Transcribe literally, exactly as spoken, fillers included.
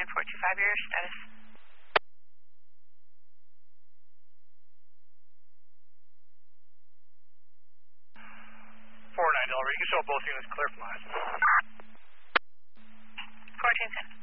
nine four two five, your status. four nine Delaware, you can show both units clear from eyes. fourteen ten.